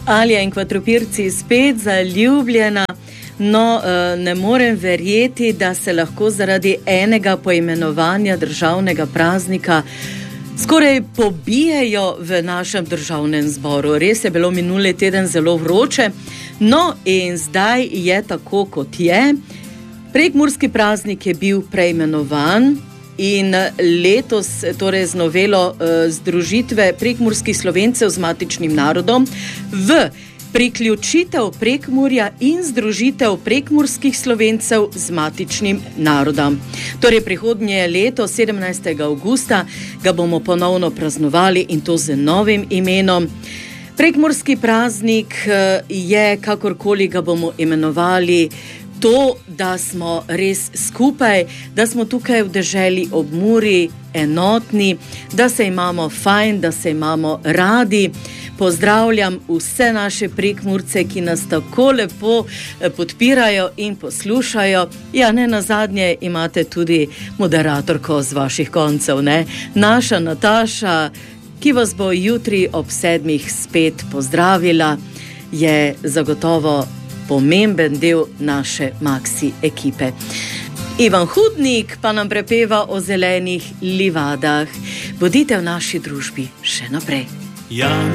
Alja in Kvadropirci spet zaljubljena. No, ne morem verjeti, da se lahko zaradi enega poimenovanja državnega praznika skoraj pobijejo v našem državnem zboru. Res je bilo minuli teden zelo vroče. No, in zdaj je tako, kot je. Prekmurski praznik je bil preimenovan in letos, torej z novelo združitve prekmurskih Slovencev z matičnim narodom, v priključitev Prekmurja in združitev prekmurskih Slovencev z matičnim narodom. Torej prihodnje leto, 17. avgusta, ga bomo ponovno praznovali in to z novim imenom. Prekmurski praznik je, kakorkoli ga bomo imenovali, to, da smo res skupaj, da smo tukaj v deželi ob Muri enotni, da se imamo fajn, da se imamo radi. Pozdravljam vse naše Prekmurce, ki nas tako lepo podpirajo in poslušajo. Ja, ne nazadnje imate tudi moderatorko z vaših koncev, ne? Naša Nataša, ki vas bo jutri ob 7 spet pozdravila, je zagotovo pomemben del naše Maxi ekipe. Ivan Hudnik pa nam prepeva o zelenih livadah. Bodite v naši družbi še naprej.